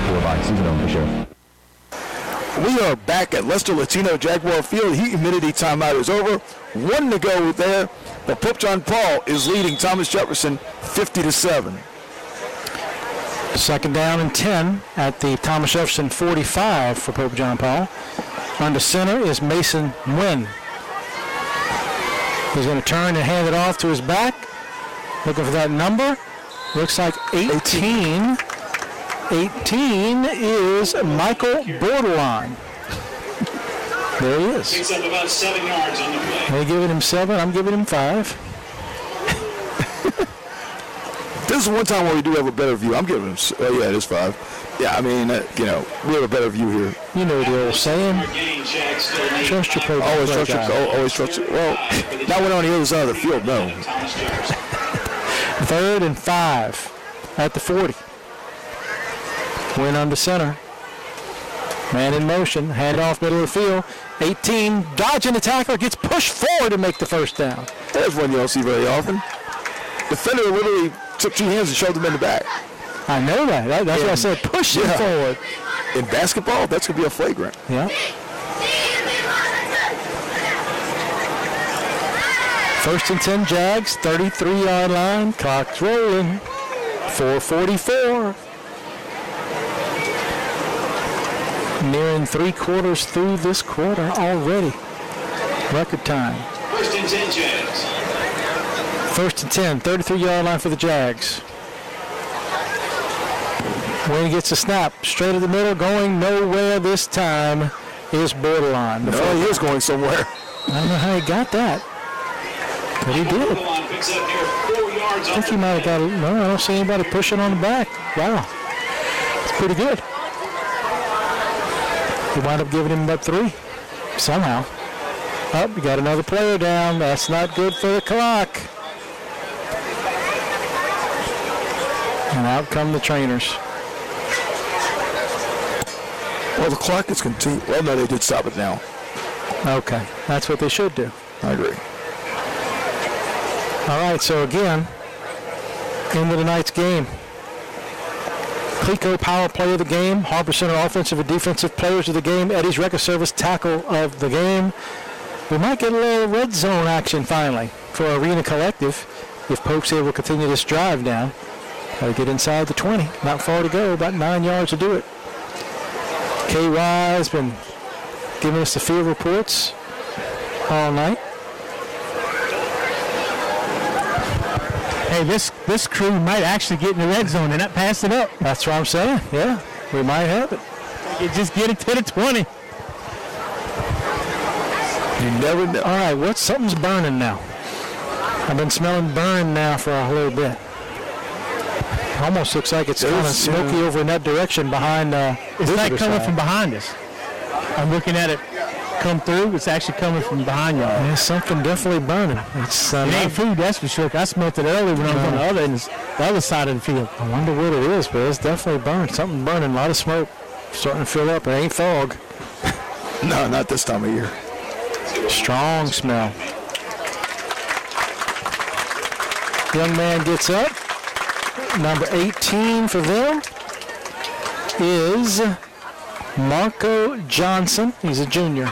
We are back at Lester Latino Jaguar Field. Heat humidity timeout is over. One to go there. But Pope John Paul is leading Thomas Jefferson fifty to seven. Second down and ten at the Thomas Jefferson forty-five for Pope John Paul. Under center is Mason Nguyen. He's going to turn and hand it off to his back. Looking for that number. Looks like eighteen. eighteen is Michael Bordelon. There he is. Picks up about seven yards on the play. They're giving him seven. I'm giving him five. This is one time where we do have a better view. I'm giving him, oh yeah, it is five. Yeah, I mean, uh, you know, we have a better view here. You know the old saying. Trust your coach. Always trust your coach. Always trust your, well, not when on the other side of the field, no. Third and five at the forty. Win under center. Man in motion. Hand off middle of the field. eighteen. Dodging the tackler. Gets pushed forward to make the first down. There's one you don't see very often. Defender literally took two hands and shoved him in the back. I know that. that that's and, what I said. Push him yeah. forward. In basketball, that's going to be a flagrant. Yeah. First and ten Jags. thirty-three yard line. Clock's rolling. four forty-four. Nearing three quarters through this quarter already. Record time. First and ten Jags. First and ten, thirty-three yard line for the Jags. Wayne gets a snap, straight to the middle, going nowhere this time is Bordelon. No, he is going somewhere. I don't know how he got that, but he did. I think he might have got, no, I don't see anybody pushing on the back. Wow, it's pretty good. He wound up giving him about three, somehow. Oh, we got another player down. That's not good for the clock. And out come the trainers. Well, the clock is continuing. Well, no, they did stop it now. Okay, that's what they should do. I agree. All right, so again, into the night's game. Clico Power Player of the game, Harbor Center Offensive and Defensive Players of the game, Eddie's Record Service Tackle of the game. We might get a little red zone action finally for Arena Collective if Pope's able to continue this drive down. Got to get inside the twenty. Not far to go, about nine yards to do it. K Y has been giving us the field reports all night. Hey, this this crew might actually get in the red zone and not pass it up. That's what I'm saying. Yeah, we might have it. You just get it to the twenty. You never know. All right, what? Something's burning now. I've been smelling burn now for a little bit. Almost looks like it's kind of smoky yeah. over in that direction behind. Uh, it's not coming side. from behind us. I'm looking at it come through. It's actually coming from behind y'all. There's something definitely burning. It's uh, it ain't food, that's for sure. I smelled it earlier when I was on the other end, the other side of the field. I wonder what it is, but it's definitely burning. Something burning. A lot of smoke starting to fill up. It ain't fog. No, not this time of year. Strong smell. Young man gets up. Number eighteen for them is Marco Johnson. He's a junior.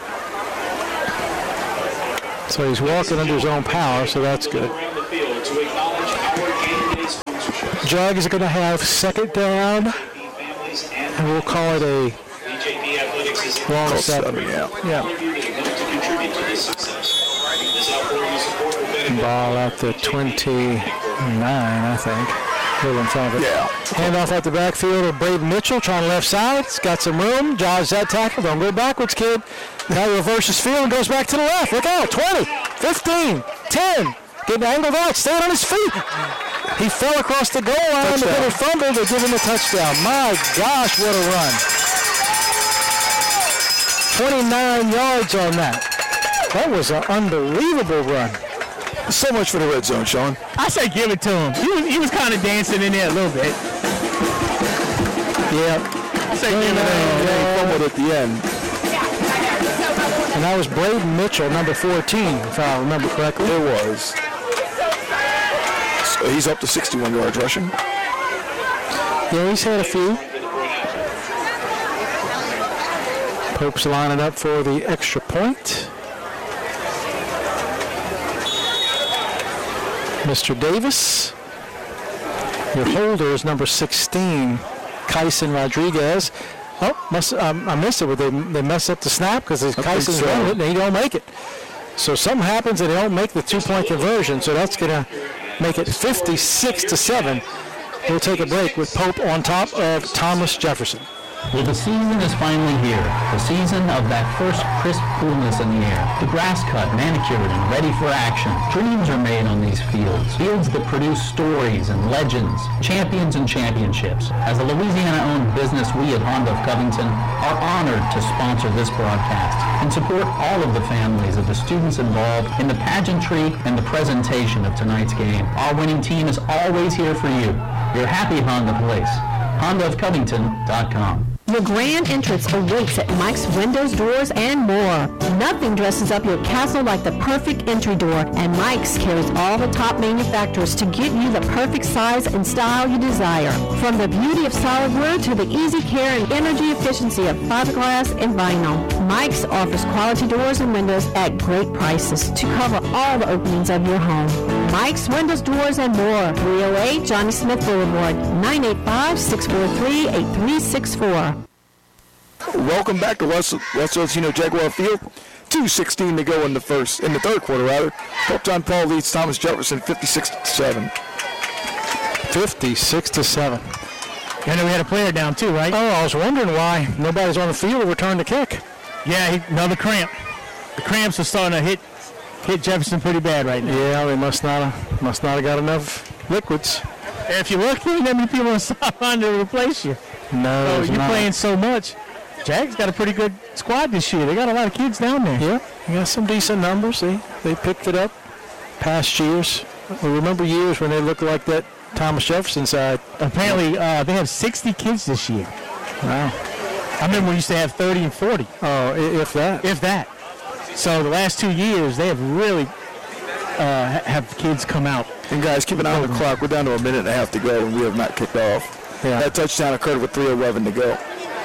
So he's walking under his own power, so that's good. Jug is going to have second down, and we'll call it a long seven. Yeah. yeah. Ball at the twenty-nine, I think. A little in front of it. Yeah. Handoff at the backfield of Braden Mitchell, trying left side. He's got some room. Dodge that tackle. Don't go backwards, kid. Now he reverses field and goes back to the left. Look out. twenty, fifteen, ten. Getting angled out. Staying on his feet. He fell across the goal line. The little fumble to give him a touchdown. My gosh, what a run. twenty-nine yards on that. That was an unbelievable run. So much for the red zone, Sean. I say give it to him. He was, he was kind of dancing in there a little bit. Yeah. I say give it to him. He fumbled at the end. And that was Braden Mitchell, number fourteen, if I remember correctly. It was. So he's up to sixty-one yards rushing. Yeah, he's had a few. Pope's lining up for the extra point. Mister Davis. Your holder is number sixteen, Kyson Rodriguez. Oh, must, um, I missed it. They, they mess up the snap because Kyson's so. running it and he don't make it. So something happens and they don't make the two-point conversion. So that's going to make it fifty-six to seven. We'll take a break with Pope on top of Thomas Jefferson. Well, the season is finally here. The season of that first crisp coolness in the air. The grass cut, manicured, and ready for action. Dreams are made on these fields. Fields that produce stories and legends, champions and championships. As a Louisiana-owned business, we at Honda of Covington are honored to sponsor this broadcast and support all of the families of the students involved in the pageantry and the presentation of tonight's game. Our winning team is always here for you. Your happy Honda place. Honda of Covington dot com. Your grand entrance awaits at Mike's Windows, Doors, and more. Nothing dresses up your castle like the perfect entry door, and Mike's carries all the top manufacturers to get you the perfect size and style you desire. From the beauty of solid wood to the easy care and energy efficiency of fiberglass and vinyl, Mike's offers quality doors and windows at great prices to cover all the openings of your home. Mike's Windows, Doors, and more. three oh eight Johnny Smith Boulevard, nine eight five, six four three, eight three six four. Welcome back to West, West Latino Jaguar Field. two sixteen to go in the first, in the third quarter rather. Pope John Paul leads Thomas Jefferson fifty-six to seven. fifty-six to seven. I know we had a player down too, right? Oh, I was wondering why nobody's on the field to return the kick. Yeah, he, another cramp. The cramps are starting to hit hit Jefferson pretty bad right now. Yeah, they must not have, must not have got enough liquids. If you look, there ain't that many people on the sideline to replace you. No, so you're not. playing so much. Jags got a pretty good squad this year. They got a lot of kids down there. Yeah, they got some decent numbers. They they picked it up past years. We remember years when they looked like that Thomas Jefferson side. Apparently, uh, they have sixty kids this year. Wow. I remember we used to have thirty and forty. Oh, if that. If that. So the last two years, they have really uh, have kids come out. And guys, keep an eye on the clock. We're down to a minute and a half to go, and we have not kicked off. Yeah. That touchdown occurred with three eleven to go.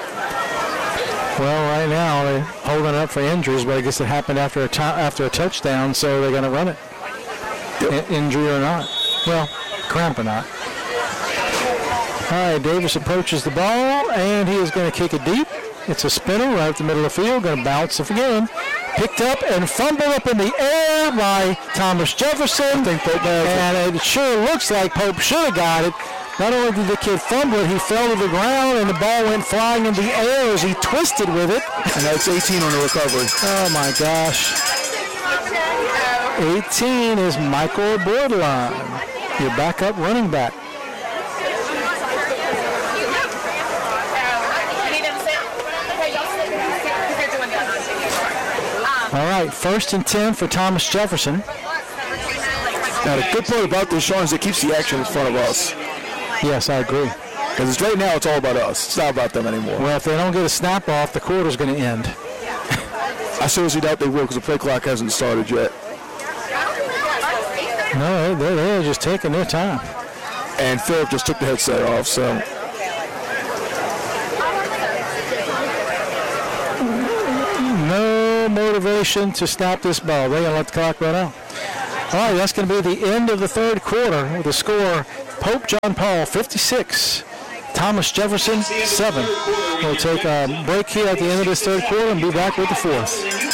Well, right now they're holding up for injuries, but I guess it happened after a t- after a touchdown, so they're going to run it. Yep. In- injury or not. Well, cramp or not. All right, Davis approaches the ball, and he is going to kick it deep. It's a spinner right up the middle of the field, going to bounce it again. Picked up and fumbled up in the air by Thomas Jefferson. I think Pope has it. And it sure looks like Pope should have got it. Not only did the kid fumble it, he fell to the ground, and the ball went flying in the air as he twisted with it. And that's eighteen on the recovery. Oh, my gosh. eighteen is Michael Bordelon, your backup running back. All right, first and ten for Thomas Jefferson. Now, the good part about this, Sean, is it keeps the action in front of us. Yes, I agree. Because right now it's all about us. It's not about them anymore. Well, if they don't get a snap off, the quarter's going to end. I seriously doubt they will because the play clock hasn't started yet. No, they're, they're just taking their time. And Philip just took the headset off, so. no motivation to stop this ball. They're going to let the clock run out. All right, that's going to be the end of the third quarter with the score, Pope John Paul fifty-six, Thomas Jefferson seven. We'll take a break here at the end of this third quarter and be back with the fourth.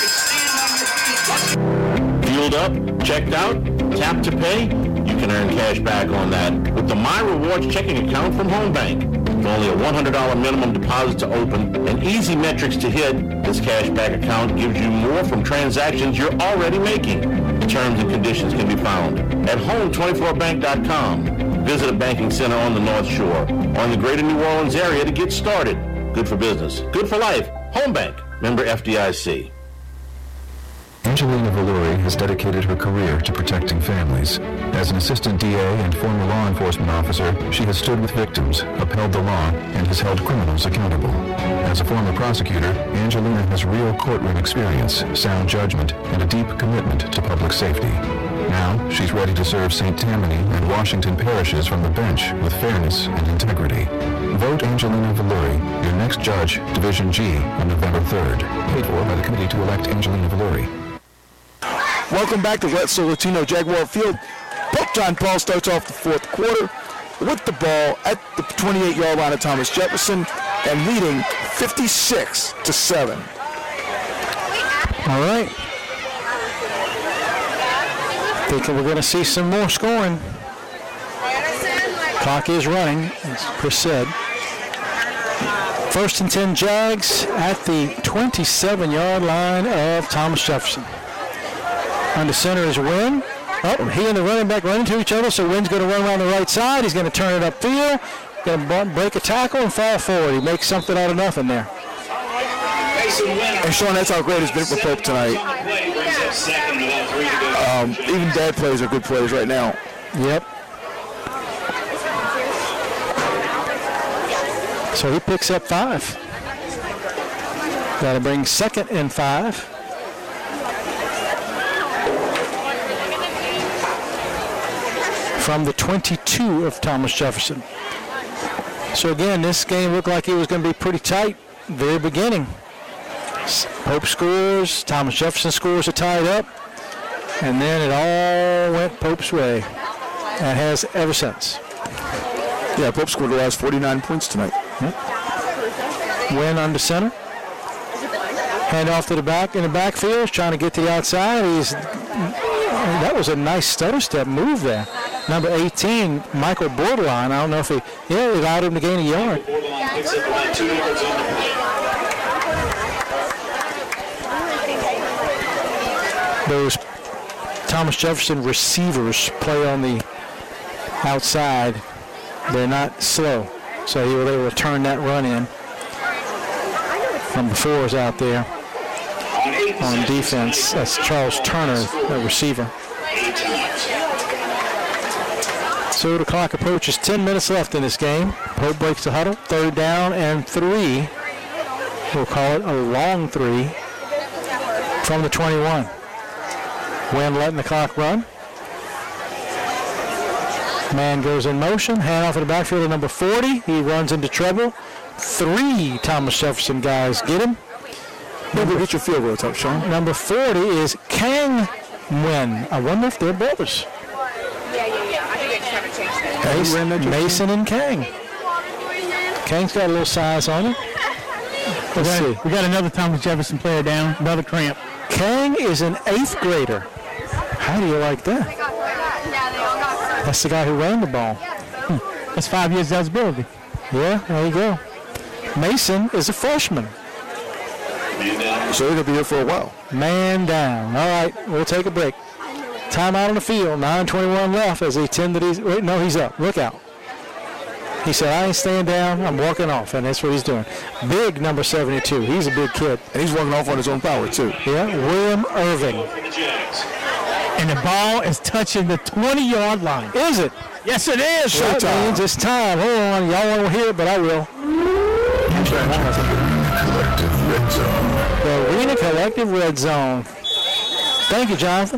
Fueled up, checked out, tap to pay, you can earn cash back on that with the My Rewards checking account from Home Bank. With only a one hundred dollars minimum deposit to open and easy metrics to hit, this cash back account gives you more from transactions you're already making. Terms and conditions can be found at home twenty-four bank dot com. Visit a banking center on the North Shore or in the greater New Orleans area to get started. Good for business, good for life. Home Bank, member F D I C. Angelina Valuri has dedicated her career to protecting families. As an assistant D A and former law enforcement officer, she has stood with victims, upheld the law, and has held criminals accountable. As a former prosecutor, Angelina has real courtroom experience, sound judgment, and a deep commitment to public safety. Now, she's ready to serve Saint Tammany and Washington parishes from the bench with fairness and integrity. Vote Angelina Valuri, your next judge, Division G, on November third. Paid for by the committee to elect Angelina Valuri. Welcome back to Wetzel Latino Jaguar Field. Pope John Paul starts off the fourth quarter with the ball at the twenty-eight-yard line of Thomas Jefferson and leading fifty-six to seven. All right. Thinking we're going to see some more scoring. Clock is running, as Chris said. First and ten Jags at the twenty-seven-yard line of Thomas Jefferson. Under center is Wynn. Oh, he and the running back run into each other, so Wynn's going to run around the right side. He's going to turn it upfield, going to break a tackle and fall forward. He makes something out of nothing there. And Sean, that's how great it's been for Pope tonight. Um, even bad plays are good plays right now. Yep. So he picks up five. Got to bring second and five. From the twenty-two of Thomas Jefferson. So again, this game looked like it was going to be pretty tight very beginning. Pope scores, Thomas Jefferson scores are tied up, and then it all went Pope's way. And has ever since. Yeah, Pope scored the last forty-nine points tonight. Yep. Win under center. Hand off to the back in the backfield, he's trying to get to the outside. He's that was a nice stutter step move there. Number eighteen, Michael Borderline. I don't know if he, yeah, he allowed him to gain a yard. Those Thomas Jefferson receivers play on the outside. They're not slow, so he was able to turn that run in. Number four is out there on defense. That's Charles Turner, the receiver. So the clock approaches ten minutes left in this game. Pope breaks the huddle. Third down and three. We'll call it a long three from the twenty-one. Wynn letting the clock run. Man goes in motion. Hand off in the backfield to number forty. He runs into trouble. Three Thomas Jefferson guys get him. Never hit your field goal top, Sean. Number forty is Kang Wynn. I wonder if they're brothers. Mason, Mason and Kang. Kang's got a little size on him. Let's we got, see. We got another Thomas Jefferson player down, another cramp. Kang is an eighth grader. How do you like that? That's the guy who ran the ball. Hmm. That's five years eligibility. Yeah, there you go. Mason is a freshman. So he'll be here for a while. Man down. All right, we'll take a break. Timeout on the field. nine twenty-one left as he tended his. Wait, no, he's up. Look out. He said, I ain't staying down. I'm walking off, and that's what he's doing. Big number seventy-two. He's a big kid. And he's walking off on his own power, too. Yeah, William Irving. And the ball is touching the twenty-yard line. Is it? Yes, it is. That means it's time. Hold on. Y'all won't hear it, but I will. The Arena Collective Red Zone. Thank you, Jonathan.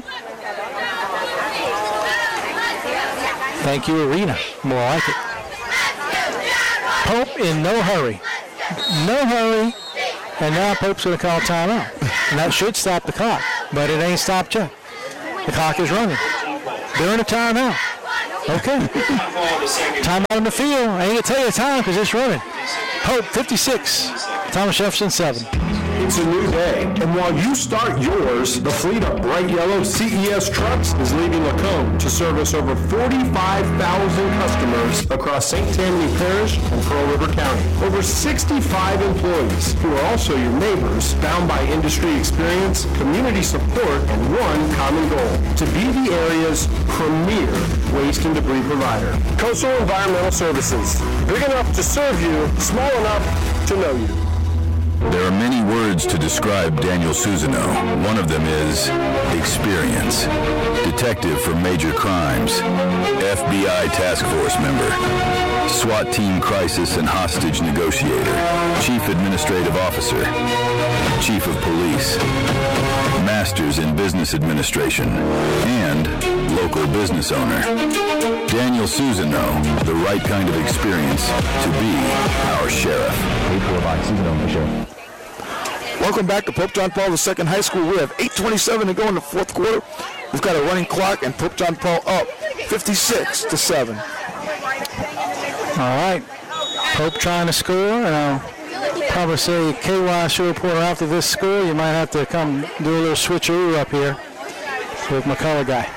Thank you, Arena. More like it. Pope in no hurry. No hurry. And now Pope's going to call timeout. And that should stop the clock. But it ain't stopped yet. The clock is running. During a timeout. Okay. Timeout on the field. I ain't going to tell you the time because it's running. Pope, fifty-six. Thomas Jefferson, seven. It's a new day, and while you start yours, the fleet of bright yellow C E S trucks is leaving Lacombe to service over forty-five thousand customers across Saint Tammany Parish and Pearl River County. Over sixty-five employees who are also your neighbors, bound by industry experience, community support, and one common goal: to be the area's premier waste and debris provider. Coastal Environmental Services, big enough to serve you, small enough to know you. There are many words to describe Daniel Susino. One of them is experience. Detective for major crimes. F B I task force member. SWAT team crisis and hostage negotiator. Chief administrative officer. Chief of police. Masters in business administration. And local business owner. Daniel Susino, the right kind of experience to be our sheriff. Paid for by Susino for sure. Welcome back to Pope John Paul the Second High School. We have eight twenty-seven to go in the fourth quarter. We've got a running clock and Pope John Paul up fifty-six to seven. All right. Pope trying to score. And I'll probably say K Y show reporter after this score, you might have to come do a little switcheroo up here with McCullough guy.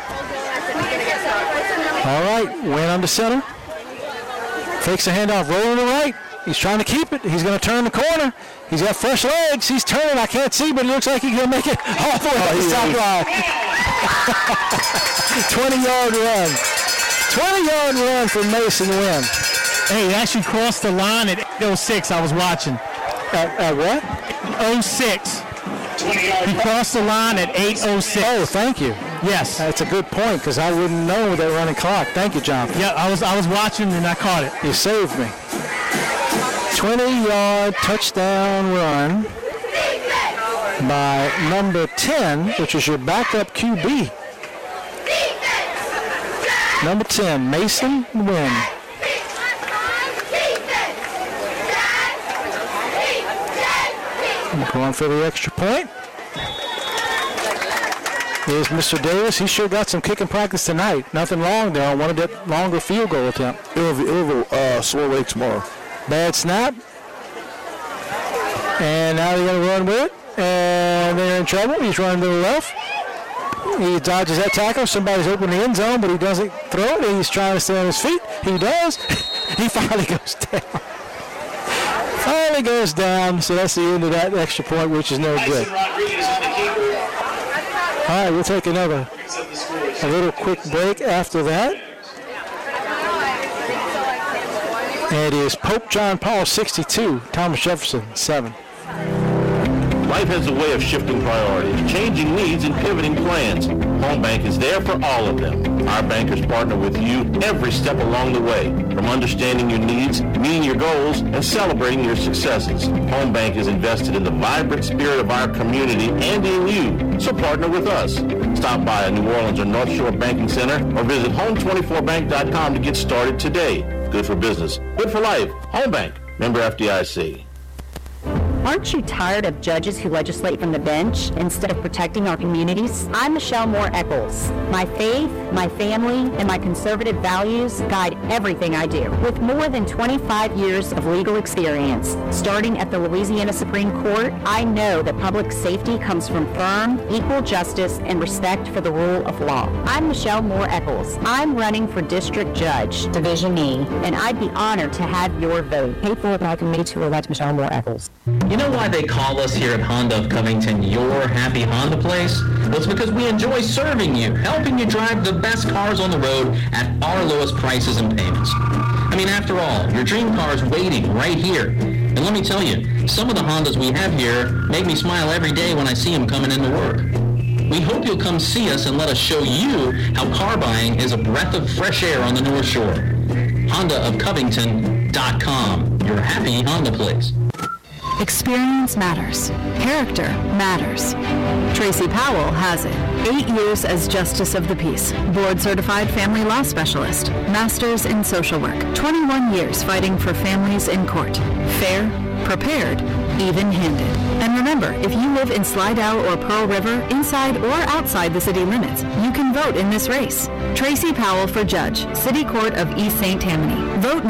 All right. Win under center. Fakes a handoff. Rolling to the right. He's trying to keep it. He's going to turn the corner. He's got fresh legs. He's turning. I can't see, but it looks like he's going to make it all the way to the top line. twenty-yard run. twenty-yard run for Mason to win. Hey, he actually crossed the line at eight oh six. I was watching. At, at what? oh six. He crossed the line at eight oh six. Oh, thank you. Yes. That's a good point because I wouldn't know that running clock. Thank you, John. Yeah, I was I was watching and I caught it. You saved me. twenty-yard touchdown run by number ten, which is your backup Q B. Number ten, Mason Wynn. Going for the extra point. Here's Mister Davis. He sure got some kicking practice tonight. Nothing wrong there on one of that longer field goal attempt. He'll have a sore leg tomorrow. Bad snap. And now they're going to run with it. And they're in trouble. He's running to the left. He dodges that tackle. Somebody's open the end zone, but he doesn't throw it. He's trying to stay on his feet. He does. He finally goes down. Finally goes down. So that's the end of that extra point, which is no good. All right, we'll take another, a little quick break after that. And it is Pope John Paul sixty-two, Thomas Jefferson seven. Life has a way of shifting priorities, changing needs, and pivoting plans. Home Bank is there for all of them. Our bankers partner with you every step along the way, from understanding your needs, meeting your goals, and celebrating your successes. Home Bank is invested in the vibrant spirit of our community and in you, so partner with us. Stop by a New Orleans or North Shore Banking Center or visit home twenty-four bank dot com to get started today. Good for business, good for life. Home Bank, member F D I C. Aren't you tired of judges who legislate from the bench instead of protecting our communities? I'm Michelle Moore Eccles. My faith, my family, and my conservative values guide everything I do. With more than twenty-five years of legal experience, starting at the Louisiana Supreme Court, I know that public safety comes from firm, equal justice, and respect for the rule of law. I'm Michelle Moore Eccles. I'm running for District Judge, Division E, and I'd be honored to have your vote. Paid for by committee to elect Michelle Moore Eccles. You know why they call us here at Honda of Covington your happy Honda place? Well, it's because we enjoy serving you, helping you drive the best cars on the road at our lowest prices and payments. I mean, after all, your dream car is waiting right here. And let me tell you, some of the Hondas we have here make me smile every day when I see them coming into work. We hope you'll come see us and let us show you how car buying is a breath of fresh air on the North Shore. Honda of Covington dot com, your happy Honda place. Experience matters. Character matters. Tracy Powell has it. Eight years as Justice of the Peace, board-certified family law specialist, masters in social work, twenty-one years fighting for families in court. Fair, prepared, even-handed. And remember, if you live in Slidell or Pearl River, inside or outside the city limits, you can vote in this race. Tracy Powell for Judge, City Court of East Saint Tammany. Vote